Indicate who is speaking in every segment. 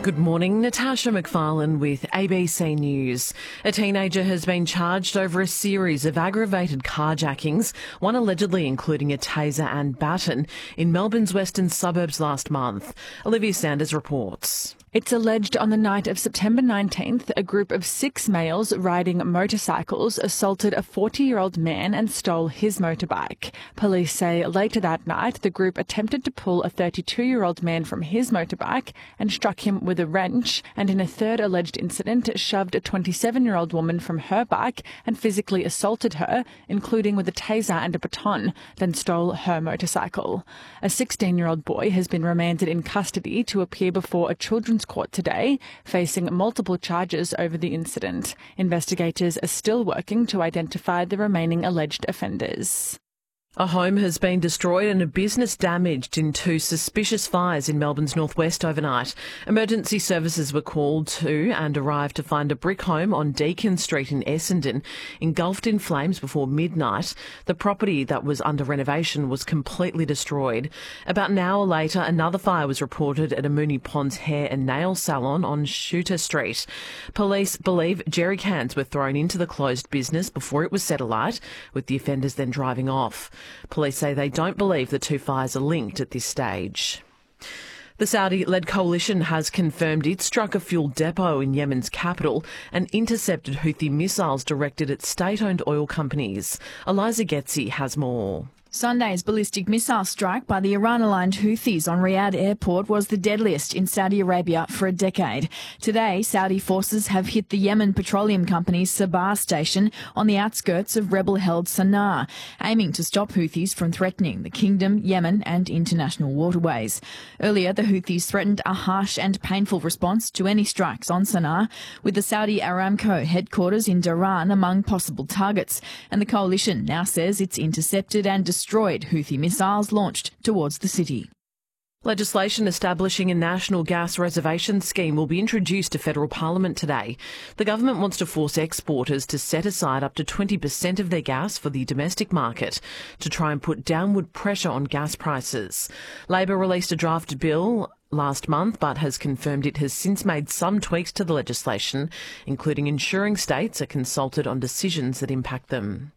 Speaker 1: Good morning, Natasha McFarlane with ABC News. A teenager has been charged over a series of aggravated carjackings, one allegedly including a taser and baton, in Melbourne's western suburbs last month. Olivia Sanders reports.
Speaker 2: It's alleged on the night of September 19th, a group of 6 males riding motorcycles assaulted a 40-year-old man and stole his motorbike. Police say later that night, the group attempted to pull a 32-year-old man from his motorbike and struck him with a wrench, and in a third alleged incident, shoved a 27-year-old woman from her bike and physically assaulted her, including with a taser and a baton, then stole her motorcycle. A 16-year-old boy has been remanded in custody to appear before a children's court today, facing multiple charges over the incident. Investigators are still working to identify the remaining alleged offenders.
Speaker 1: A home has been destroyed and a business damaged in 2 suspicious fires in Melbourne's northwest overnight. Emergency services were called to and arrived to find a brick home on Deakin Street in Essendon engulfed in flames before midnight. The property that was under renovation was completely destroyed. About an hour later, another fire was reported at a Moonee Ponds hair and nail salon on Shooter Street. Police believe jerry cans were thrown into the closed business before it was set alight, with the offenders then driving off. Police say they don't believe the 2 fires are linked at this stage. The Saudi-led coalition has confirmed it struck a fuel depot in Yemen's capital and intercepted Houthi missiles directed at state-owned oil companies. Eliza Getzi has more.
Speaker 3: Sunday's ballistic missile strike by the Iran-aligned Houthis on Riyadh Airport was the deadliest in Saudi Arabia for a decade. Today, Saudi forces have hit the Yemen Petroleum Company's Sabah station on the outskirts of rebel-held Sana'a, aiming to stop Houthis from threatening the kingdom, Yemen and international waterways. Earlier, the Houthis threatened a harsh and painful response to any strikes on Sana'a, with the Saudi Aramco headquarters in Dhahran among possible targets, and the coalition now says it's intercepted and destroyed Houthi missiles launched towards the city.
Speaker 1: Legislation establishing a national gas reservation scheme will be introduced to federal parliament today. The government wants to force exporters to set aside up to 20% of their gas for the domestic market to try and put downward pressure on gas prices. Labor released a draft bill last month, but has confirmed it has since made some tweaks to the legislation, including ensuring states are consulted on decisions that impact them.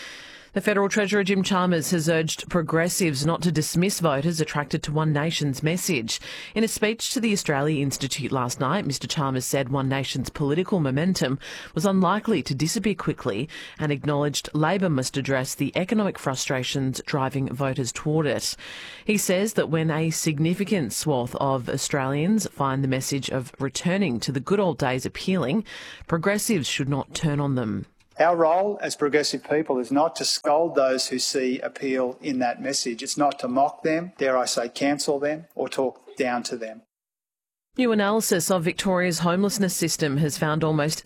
Speaker 1: The Federal Treasurer Jim Chalmers has urged progressives not to dismiss voters attracted to One Nation's message. In a speech to the Australia Institute last night, Mr Chalmers said One Nation's political momentum was unlikely to disappear quickly and acknowledged Labor must address the economic frustrations driving voters toward it. He says that when a significant swath of Australians find the message of returning to the good old days appealing, progressives should not turn on them.
Speaker 4: Our role as progressive people is not to scold those who see appeal in that message. It's not to mock them, dare I say cancel them, or talk down to them.
Speaker 1: New analysis of Victoria's homelessness system has found almost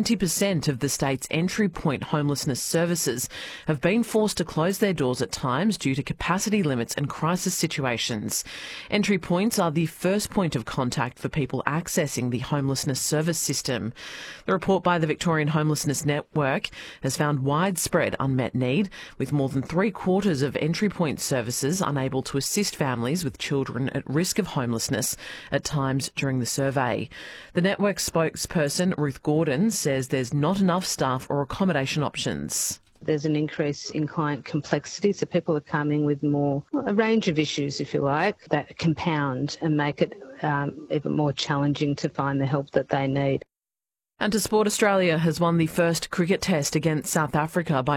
Speaker 1: 70% of the state's entry point homelessness services have been forced to close their doors at times due to capacity limits and crisis situations. Entry points are the first point of contact for people accessing the homelessness service system. The report by the Victorian Homelessness Network has found widespread unmet need, with more than 3/4 of entry point services unable to assist families with children at risk of homelessness at times during the survey. The network spokesperson, Ruth Gordon, says there's not enough staff or accommodation options.
Speaker 5: There's an increase in client complexity, so people are coming with a range of issues, if you like, that compound and make it even more challenging to find the help that they need.
Speaker 1: And to sport, Australia has won the first cricket test against South Africa by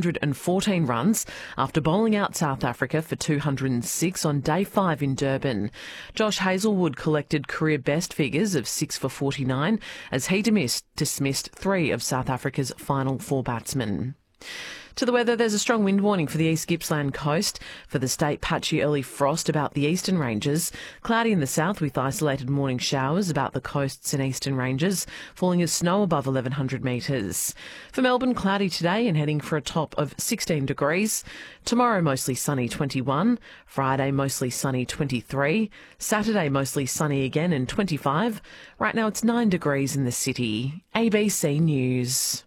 Speaker 1: 214 runs after bowling out South Africa for 206 on day 5 in Durban. Josh Hazlewood collected career best figures of 6 for 49 as he dismissed 3 of South Africa's final 4 batsmen. To the weather, there's a strong wind warning for the East Gippsland coast. For the state, patchy early frost about the eastern ranges. Cloudy in the south with isolated morning showers about the coasts and eastern ranges, falling as snow above 1,100 metres. For Melbourne, cloudy today and heading for a top of 16 degrees. Tomorrow, mostly sunny, 21. Friday, mostly sunny, 23. Saturday, mostly sunny again and 25. Right now, it's 9 degrees in the city. ABC News.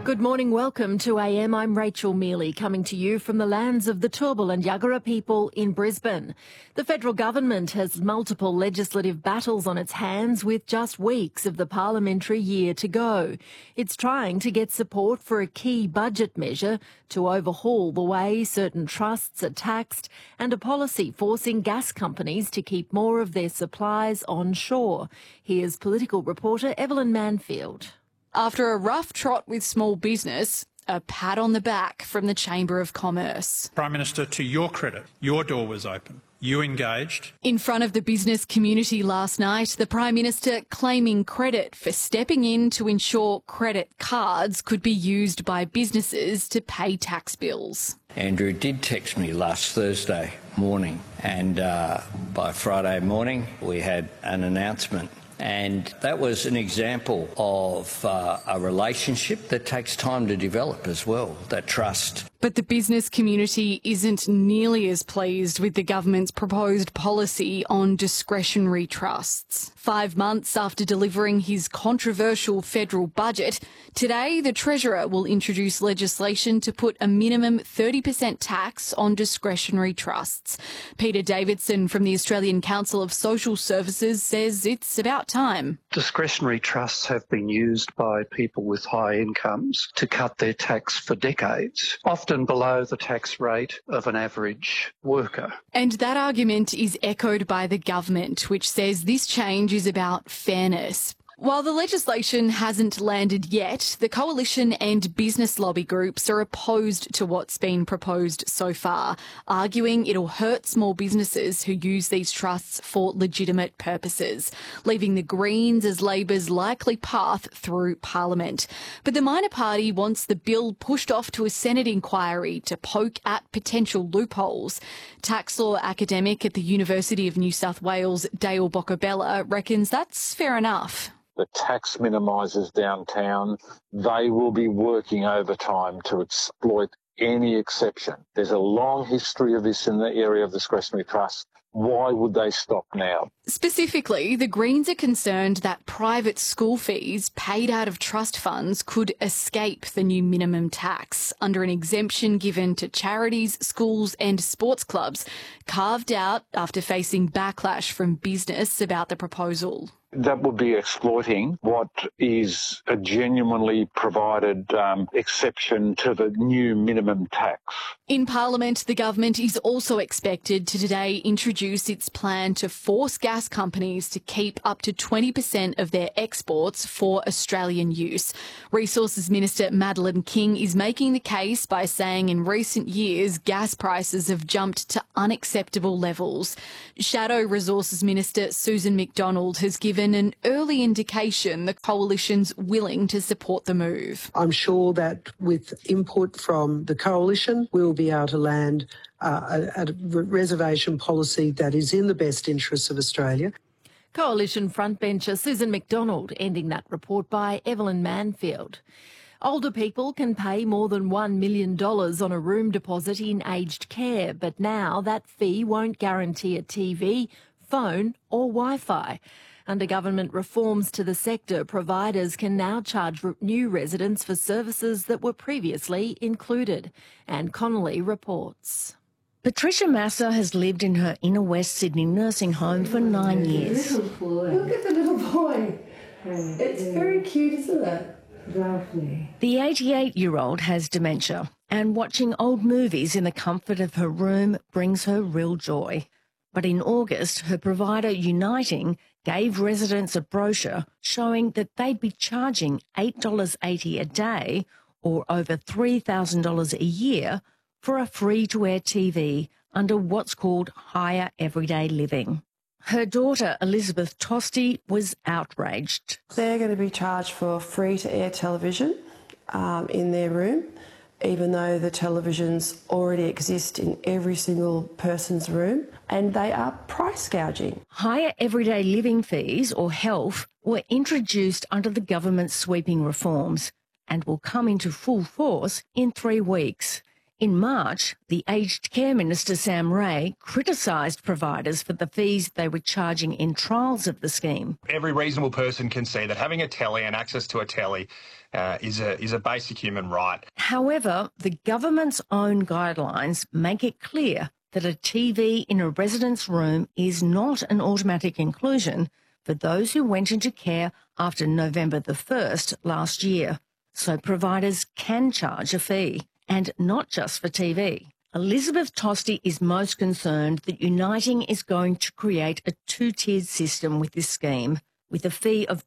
Speaker 1: Good morning, welcome to AM. I'm Rachel Mealy, coming to you from the lands of the Turrbal and Yagara people in Brisbane. The federal government has multiple legislative battles on its hands with just weeks of the parliamentary year to go. It's trying to get support for a key budget measure to overhaul the way certain trusts are taxed and a policy forcing gas companies to keep more of their supplies onshore. Here's political reporter Evelyn Manfield.
Speaker 2: After a rough trot with small business, a pat on the back from the Chamber of Commerce.
Speaker 6: Prime Minister, to your credit, your door was open. You engaged.
Speaker 2: In front of the business community last night, the Prime Minister claiming credit for stepping in to ensure credit cards could be used by businesses to pay tax bills.
Speaker 7: Andrew did text me last Thursday morning, and by Friday morning we had an announcement. And that was an example of a relationship that takes time to develop as well, that trust.
Speaker 2: But the business community isn't nearly as pleased with the government's proposed policy on discretionary trusts. 5 months after delivering his controversial federal budget, today the Treasurer will introduce legislation to put a minimum 30% tax on discretionary trusts. Peter Davidson from the Australian Council of Social Services says it's about time.
Speaker 8: Discretionary trusts have been used by people with high incomes to cut their tax for decades, often below the tax rate of an average worker.
Speaker 2: And that argument is echoed by the government, which says this change is about fairness. While the legislation hasn't landed yet, the coalition and business lobby groups are opposed to what's been proposed so far, arguing it'll hurt small businesses who use these trusts for legitimate purposes, leaving the Greens as Labor's likely path through Parliament. But the minor party wants the bill pushed off to a Senate inquiry to poke at potential loopholes. Tax law academic at the University of New South Wales, Dale Boccabella, reckons that's fair enough.
Speaker 9: The tax minimisers downtown, they will be working overtime to exploit any exception. There's a long history of this in the area of discretionary trusts. Why would they stop now?
Speaker 2: Specifically, the Greens are concerned that private school fees paid out of trust funds could escape the new minimum tax under an exemption given to charities, schools and sports clubs, carved out after facing backlash from business about the proposal.
Speaker 9: That would be exploiting what is a genuinely provided exception to the new minimum tax.
Speaker 2: In Parliament, the government is also expected to today introduce its plan to force gas companies to keep up to 20% of their exports for Australian use. Resources Minister Madeleine King is making the case by saying in recent years gas prices have jumped to unacceptable levels. Shadow Resources Minister Susan McDonald has given an early indication the coalition's willing to support the move.
Speaker 10: I'm sure that with input from the coalition, we'll be able to land a reservation policy that is in the best interests of Australia.
Speaker 1: Coalition frontbencher Susan McDonald ending that report by Evelyn Manfield. Older people can pay more than $1 million on a room deposit in aged care, but now that fee won't guarantee a TV, phone or Wi-Fi. Under government reforms to the sector, providers can now charge new residents for services that were previously included. Anne Connolly reports.
Speaker 11: Patricia Massa has lived in her inner West Sydney nursing home for 9 years.
Speaker 12: Look at the little boy. It's very cute, isn't it? Lovely.
Speaker 11: The 88-year-old has dementia, and watching old movies in the comfort of her room brings her real joy. But in August, her provider, Uniting, gave residents a brochure showing that they'd be charging $8.80 a day, or over $3,000 a year, for a free-to-air TV under what's called Higher Everyday Living. Her daughter, Elizabeth Tosti, was outraged.
Speaker 12: They're going to be charged for free-to-air television in their room, even though the televisions already exist in every single person's room, and they are price gouging.
Speaker 11: Higher Everyday Living fees, or HELF, were introduced under the government's sweeping reforms and will come into full force in 3 weeks. In March, the Aged Care Minister Sam Ray criticised providers for the fees they were charging in trials of the scheme.
Speaker 13: Every reasonable person can see that having a telly and access to a telly is a basic human right.
Speaker 11: However, the government's own guidelines make it clear that a TV in a resident's room is not an automatic inclusion for those who went into care after November the 1st last year. So providers can charge a fee. And not just for TV. Elizabeth Tosti is most concerned that Uniting is going to create a two-tiered system with this scheme, with a fee of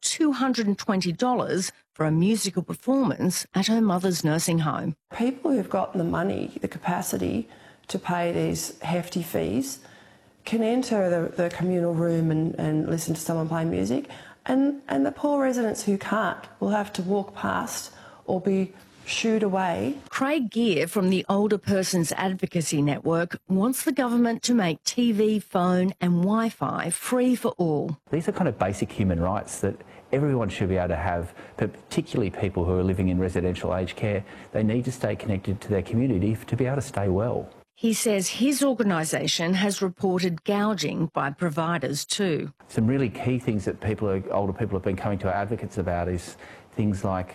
Speaker 11: $220 for a musical performance at her mother's nursing home.
Speaker 12: People who've got the money, the capacity to pay these hefty fees can enter the communal room and listen to someone play music, and the poor residents who can't will have to walk past or be shooed away.
Speaker 11: Craig Gear from the Older Persons Advocacy Network wants the government to make TV, phone and Wi-Fi free for all.
Speaker 14: These are kind of basic human rights that everyone should be able to have, but particularly people who are living in residential aged care. They need to stay connected to their community to be able to stay well.
Speaker 11: He says his organisation has reported gouging by providers too.
Speaker 14: Some really key things that older people have been coming to our advocates about is things like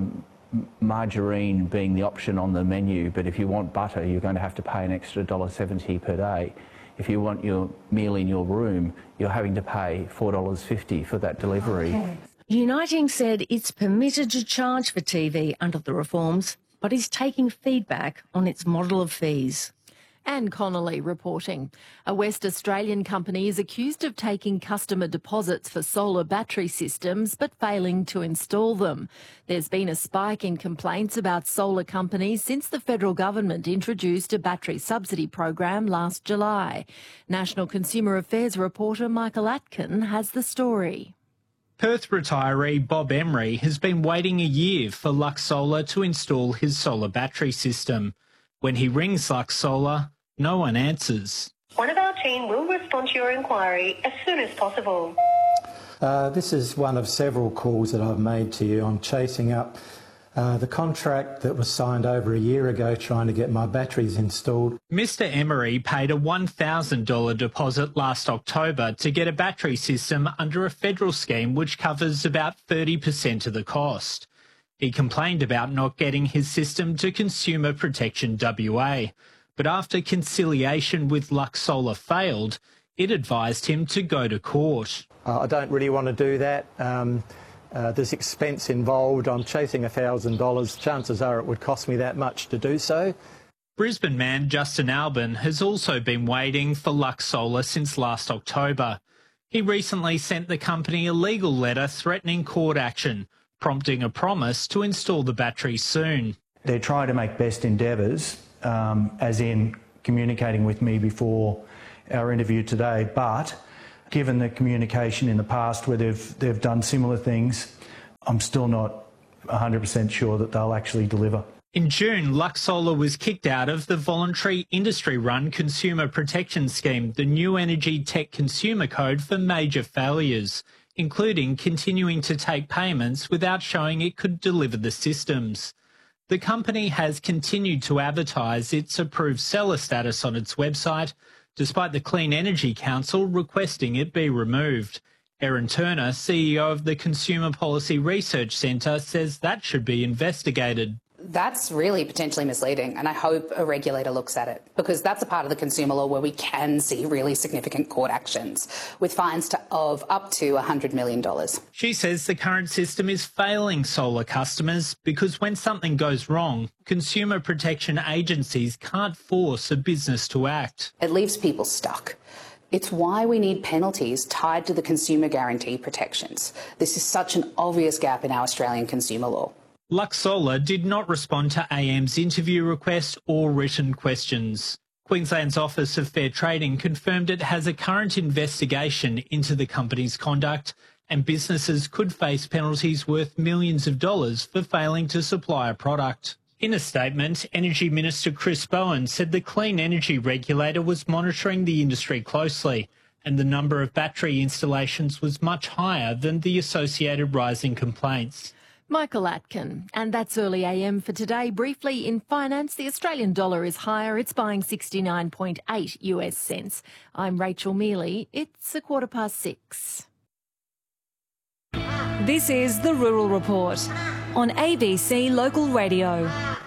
Speaker 14: margarine being the option on the menu, but if you want butter, you're going to have to pay an extra $1.70 per day. If you want your meal in your room, you're having to pay $4.50 for that delivery.
Speaker 11: Okay. Uniting said it's permitted to charge for TV under the reforms, but is taking feedback on its model of fees.
Speaker 15: Anne Connolly reporting. A West Australian company is accused of taking customer deposits for solar battery systems but failing to install them. There's been a spike in complaints about solar companies since the federal government introduced a battery subsidy program last July. National Consumer Affairs reporter Michael Atkin has the story.
Speaker 6: Perth retiree Bob Emery has been waiting a year for Lux Solar to install his solar battery system. When he rings Lux Solar, no one answers.
Speaker 16: One of our team will respond to your inquiry as soon as possible.
Speaker 17: This is one of several calls that I've made to you. I'm chasing up the contract that was signed over a year ago trying to get my batteries installed.
Speaker 6: Mr Emery paid a $1,000 deposit last October to get a battery system under a federal scheme which covers about 30% of the cost. He complained about not getting his system to Consumer Protection WA, but after conciliation with Lux Solar failed, it advised him to go to court.
Speaker 17: I don't really want to do that. There's expense involved. I'm chasing $1,000. Chances are it would cost me that much to do so.
Speaker 6: Brisbane man Justin Albin has also been waiting for Lux Solar since last October. He recently sent the company a legal letter threatening court action, prompting a promise to install the battery soon.
Speaker 18: They're trying to make best endeavours, as in communicating with me before our interview today, but given the communication in the past where they've done similar things, I'm still not 100% sure that they'll actually deliver.
Speaker 6: In June, Lux Solar was kicked out of the voluntary industry-run Consumer Protection Scheme, the New Energy Tech Consumer Code, for major failures, including continuing to take payments without showing it could deliver the systems. The company has continued to advertise its approved seller status on its website, despite the Clean Energy Council requesting it be removed. Erin Turner, CEO of the Consumer Policy Research Centre, says that should be investigated.
Speaker 19: That's really potentially misleading, and I hope a regulator looks at it, because that's a part of the consumer law where we can see really significant court actions with fines of up to $100 million.
Speaker 6: She says the current system is failing solar customers because when something goes wrong, consumer protection agencies can't force a business to act.
Speaker 19: It leaves people stuck. It's why we need penalties tied to the consumer guarantee protections. This is such an obvious gap in our Australian consumer law.
Speaker 6: Lux Solar did not respond to AM's interview request or written questions. Queensland's Office of Fair Trading confirmed it has a current investigation into the company's conduct, and businesses could face penalties worth millions of dollars for failing to supply a product. In a statement, Energy Minister Chris Bowen said the Clean Energy Regulator was monitoring the industry closely, and the number of battery installations was much higher than the associated rise in complaints.
Speaker 15: Michael Atkin. And that's early AM for today. Briefly, in finance, the Australian dollar is higher. It's buying 69.8 US cents. I'm Rachel Mealy. It's 6:15.
Speaker 20: This is the Rural Report on ABC Local Radio.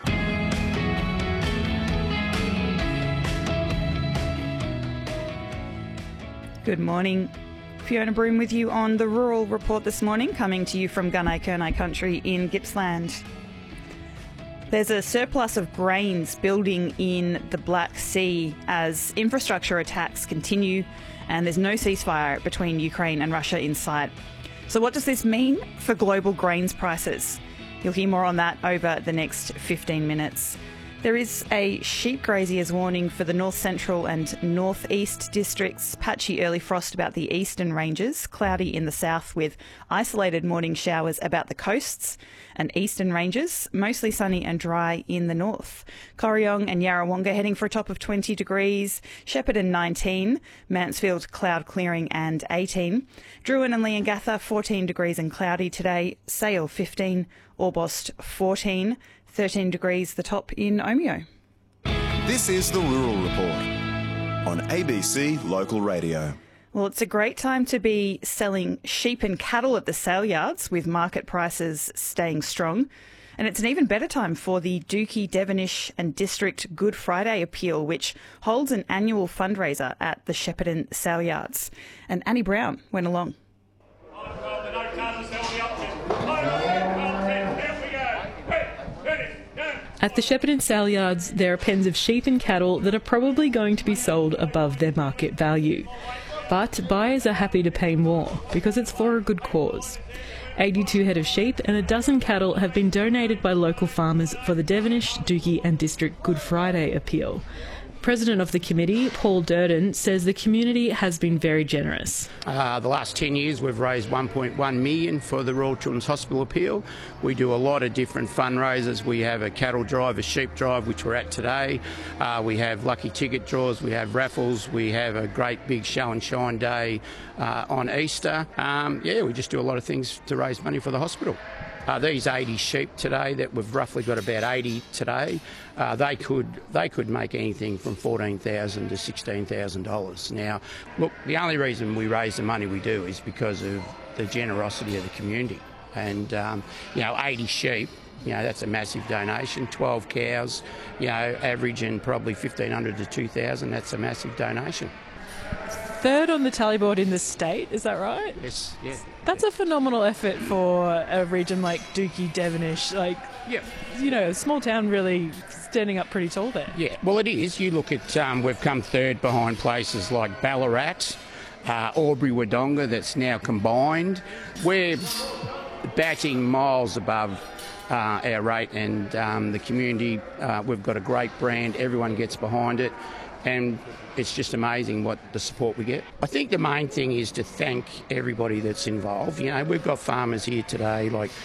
Speaker 21: Good morning. Fiona Broom with you on the Rural Report this morning, coming to you from Gunai-Kurnai country in Gippsland. There's a surplus of grains building in the Black Sea as infrastructure attacks continue, and there's no ceasefire between Ukraine and Russia in sight. So what does this mean for global grains prices? You'll hear more on that over the next 15 minutes. There is a sheep grazier's warning for the north central and northeast districts. Patchy early frost about the eastern ranges, cloudy in the south with isolated morning showers about the coasts and eastern ranges, mostly sunny and dry in the north. Corryong and Yarrawonga heading for a top of 20 degrees, Shepparton 19, Mansfield cloud clearing and 18, Druin and Leongatha 14 degrees and cloudy today, Sale 15, Orbost 14, 13 degrees the top in Omeo.
Speaker 22: This is the Rural Report on ABC Local Radio.
Speaker 21: Well, it's a great time to be selling sheep and cattle at the sale yards with market prices staying strong. And it's an even better time for the Dookie, Devonish and District Good Friday Appeal, which holds an annual fundraiser at the Shepparton sale yards. And Annie Brown went along.
Speaker 23: At the Shepparton sale yards, there are pens of sheep and cattle that are probably going to be sold above their market value. But buyers are happy to pay more because it's for a good cause. 82 head of sheep and a dozen cattle have been donated by local farmers for the Devonish, Dookie and District Good Friday Appeal. President of the committee, Paul Durden, says the community has been very generous.
Speaker 24: The last 10 years we've raised $1.1 million for the Royal Children's Hospital Appeal. We do a lot of different fundraisers. We have a cattle drive, a sheep drive, which we're at today. We have lucky ticket draws, we have raffles, we have a great big show and shine day on Easter. We just do a lot of things to raise money for the hospital. These 80 sheep today, that we've roughly got about 80 today, they could make anything from $14,000 to $16,000. Now, look, the only reason we raise the money we do is because of the generosity of the community. And 80 sheep, that's a massive donation. 12 cows, averaging probably $1,500 to $2,000. That's a massive donation.
Speaker 23: Third on the tally board in the state, is that right?
Speaker 24: Yes, yeah.
Speaker 23: That's a phenomenal effort for a region like Dookie, Devonish, a small town really standing up pretty tall there.
Speaker 24: Yeah, well it is. You look at, we've come third behind places like Ballarat, Albury, Wodonga, that's now combined. We're batting miles above our rate, and the community, we've got a great brand, everyone gets behind it. And it's just amazing what the support we get. I think the main thing is to thank everybody that's involved. We've got farmers here today like